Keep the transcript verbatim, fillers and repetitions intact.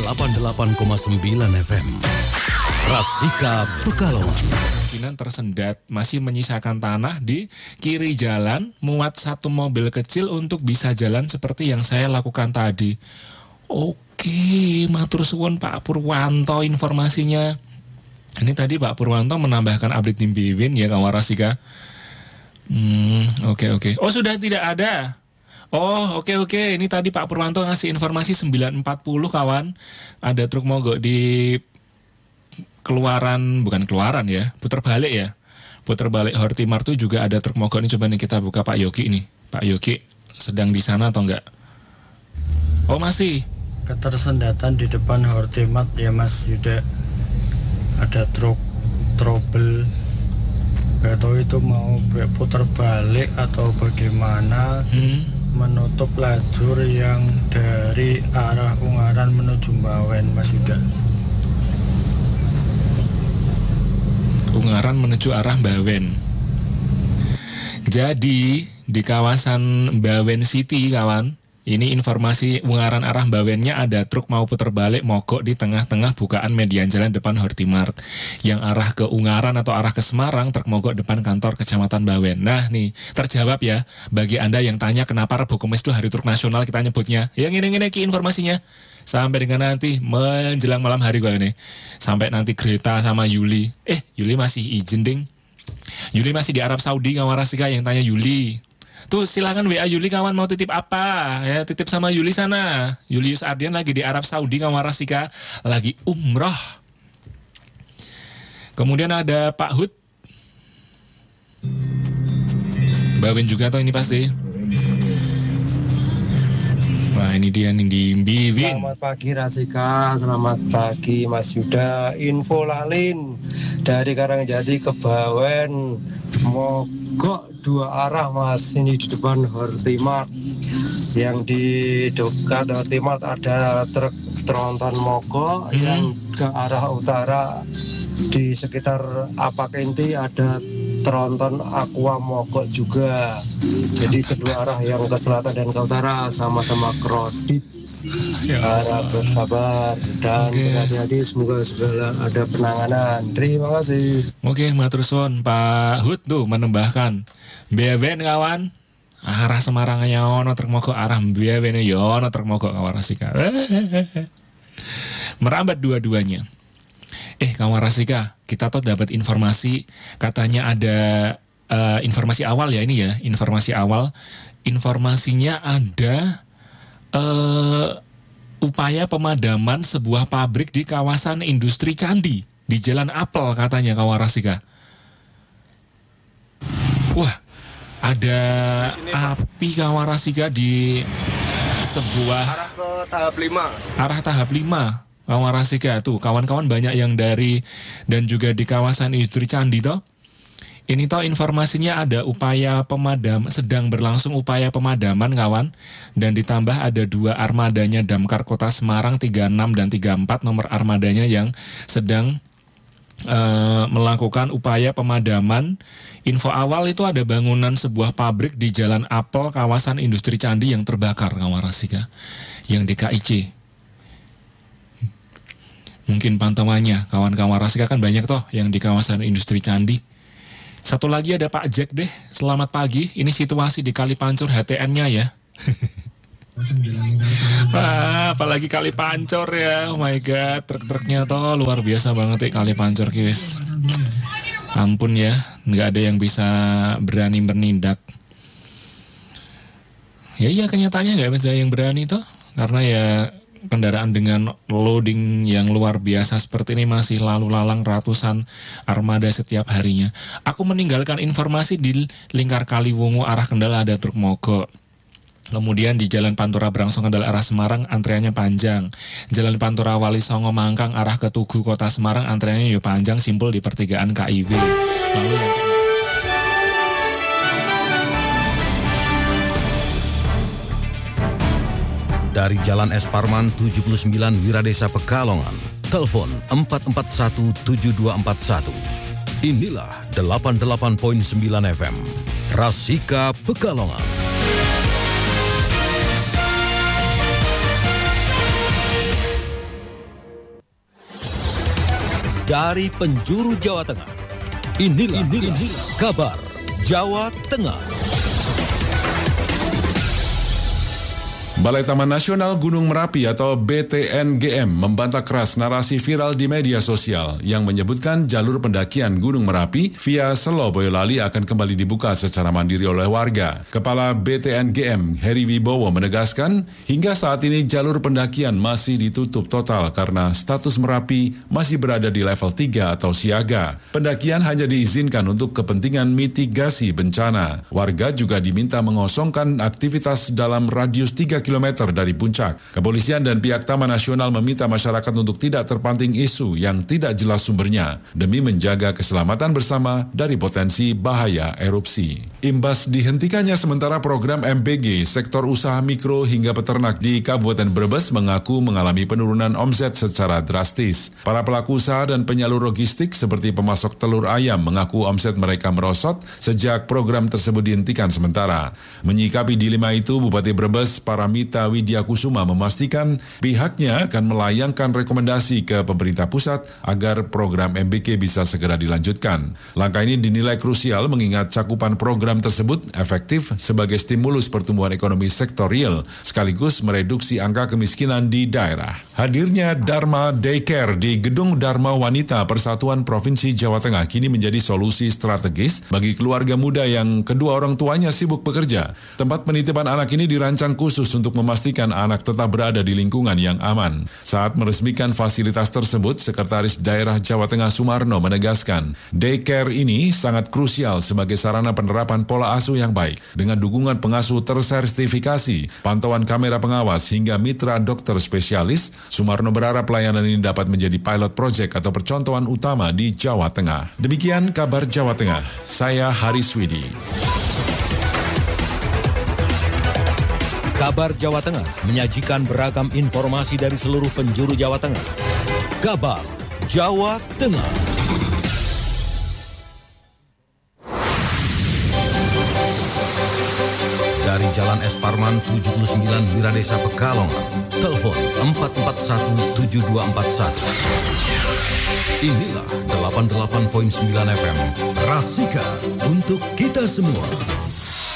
delapan puluh delapan koma sembilan F M. Rasika Pekalongan. Kemungkinan tersendat masih menyisakan tanah di kiri jalan, muat satu mobil kecil untuk bisa jalan seperti yang saya lakukan tadi. Oke, matur suwun Pak Purwanto informasinya. Ini tadi Pak Purwanto menambahkan update tim Biwin ya kawan Rasika. Hmm, oke oke. Oh sudah tidak ada. Oh oke oke. Ini tadi Pak Purwanto ngasih informasi sembilan empat puluh kawan. Ada truk mogok di keluaran, bukan keluaran ya, putar balik ya. Putar balik Hortimart itu juga ada truk mogok. Ini coba nih kita buka Pak Yogi nih. Pak Yogi sedang di sana atau enggak? Oh masih. Ketersendatan di depan Hortimart ya Mas Yuda. Ada truk trouble. Gak tahu itu mau putar balik atau bagaimana. Hmm. Menutup lajur yang dari arah Ungaran menuju Bawen Mas Yuda. Ungaran menuju arah Bawen. Jadi di kawasan Bawen City kawan, ini informasi Ungaran arah Bawennya ada truk mau putar balik mogok di tengah-tengah bukaan median jalan depan Hortimart. Yang arah ke Ungaran atau arah ke Semarang truk mogok depan kantor Kecamatan Bawen. Nah nih terjawab ya bagi Anda yang tanya kenapa Rebo Kemis itu hari truk nasional kita nyebutnya. Yang ini-ini ki informasinya. Sampai dengan nanti menjelang malam hari gue ini. Sampai nanti Greta sama Yuli. Eh, Yuli masih izin ding. Yuli masih di Arab Saudi kawan Rasika yang tanya Yuli. Tuh silakan W A Yuli kawan mau titip apa? Ya titip sama Yuli sana. Julius Ardian lagi di Arab Saudi kawan Rasika. Lagi umroh. Kemudian ada Pak Hud. Bawen juga tuh ini pasti. Wah ini dia nih di Biwin. Selamat pagi Rasika, selamat pagi Mas Yuda. Info lalin dari Karangjati ke Bawen, mogok dua arah Mas. Ini di depan Hortimart. Yang di dekat Hortimart ada truk tronton mogok. Hmm. Yang ke arah utara di sekitar Apakenti ada tronton Aqua mogok juga. Jadi kedua arah yang ke selatan dan ke utara sama-sama kredit. Harap bersabar dan okay. Berhati-hati, semoga segala ada penanganan. Terima kasih. Oke, okay, matur suwun Pak Hud tuh menambahkan. Bewen kawan, arah Semarang ya ono truk mogok, arah Bewen ya ono truk mogok kawan Rasika. Merambat dua-duanya. Eh kawan Rasika, kita tuh dapat informasi katanya ada uh, informasi awal ya ini ya, informasi awal. Informasinya ada uh, upaya pemadaman sebuah pabrik di kawasan industri Candi di Jalan Apel katanya kawan Rasika. Wah, ada api kawan Rasika di sebuah arah ke tahap lima. Arah tahap lima. Kawan Rasika tuh, kawan-kawan banyak yang dari dan juga di kawasan industri Candi toh. Ini toh informasinya ada upaya pemadam, sedang berlangsung upaya pemadaman kawan. Dan ditambah ada dua armadanya Damkar Kota Semarang tiga enam dan tiga empat nomor armadanya yang sedang uh, melakukan upaya pemadaman. Info awal itu ada bangunan sebuah pabrik di Jalan Apel kawasan industri Candi yang terbakar kawan Rasika. Yang di K I C. Mungkin pantauannya, kawan-kawan Rasika kan banyak toh yang di kawasan industri Candi. Satu lagi ada Pak Jack deh, selamat pagi. Ini situasi di Kalipancur H T N-nya ya. Wah, apalagi Kalipancur ya, oh my god, truk-truknya toh luar biasa banget ya Kalipancur guys. Ampun ya, nggak ada yang bisa berani bernindak. Ya iya kenyataannya nggak bisa yang berani toh, karena ya kendaraan dengan loading yang luar biasa seperti ini masih lalu lalang ratusan armada setiap harinya. Aku meninggalkan informasi di lingkar Kaliwungu arah Kendal ada truk mogok. Kemudian di Jalan Pantura Brangsong Kendal arah Semarang antriannya panjang. Jalan Pantura Wali Songo Mangkang arah ke Tugu Kota Semarang antriannya ya panjang simpul di pertigaan K I W. Lalu yang dari Jalan Es Parman tujuh puluh sembilan Wiradesa Pekalongan. Telepon empat empat satu tujuh dua empat satu. Inilah delapan puluh delapan koma sembilan F M. Rasika Pekalongan. dari penjuru Jawa Tengah. Inilah, inilah, inilah kabar Jawa Tengah. Balai Taman Nasional Gunung Merapi atau B T N G M membantah keras narasi viral di media sosial yang menyebutkan jalur pendakian Gunung Merapi via Selo Boyolali akan kembali dibuka secara mandiri oleh warga. Kepala B T N G M Heri Wibowo menegaskan, hingga saat ini jalur pendakian masih ditutup total karena status Merapi masih berada di level tiga atau siaga. Pendakian hanya diizinkan untuk kepentingan mitigasi bencana. Warga juga diminta mengosongkan aktivitas dalam radius tiga kilometer dari puncak. Kepolisian dan pihak Taman Nasional meminta masyarakat untuk tidak terpancing isu yang tidak jelas sumbernya demi menjaga keselamatan bersama dari potensi bahaya erupsi. Imbas dihentikannya sementara program M P G sektor usaha mikro hingga peternak di Kabupaten Brebes mengaku mengalami penurunan omset secara drastis. Para pelaku usaha dan penyalur logistik seperti pemasok telur ayam mengaku omset mereka merosot sejak program tersebut dihentikan sementara. Menyikapi dilema itu, Bupati Brebes Paramita Widyakusuma memastikan pihaknya akan melayangkan rekomendasi ke pemerintah pusat agar program M B K bisa segera dilanjutkan. Langkah ini dinilai krusial mengingat cakupan program tersebut efektif sebagai stimulus pertumbuhan ekonomi sektor real sekaligus mereduksi angka kemiskinan di daerah. Hadirnya Dharma Daycare di Gedung Dharma Wanita Persatuan Provinsi Jawa Tengah kini menjadi solusi strategis bagi keluarga muda yang kedua orang tuanya sibuk bekerja. Tempat penitipan anak ini dirancang khusus untuk memastikan anak tetap berada di lingkungan yang aman. Saat meresmikan fasilitas tersebut, Sekretaris Daerah Jawa Tengah Sumarno menegaskan, daycare ini sangat krusial sebagai sarana penerapan pola asuh yang baik dengan dukungan pengasuh tersertifikasi, pantauan kamera pengawas hingga mitra dokter spesialis. Sumarno berharap pelayanan ini dapat menjadi pilot project atau percontohan utama di Jawa Tengah. Demikian kabar Jawa Tengah. Saya Haris Widi. Kabar Jawa Tengah menyajikan beragam informasi dari seluruh penjuru Jawa Tengah. Kabar Jawa Tengah. Dari Jalan Es Parman tujuh puluh sembilan Wiradesa Pekalongan, telepon empat empat satu tujuh dua empat satu. Inilah delapan puluh delapan koma sembilan F M, Rasika untuk kita semua.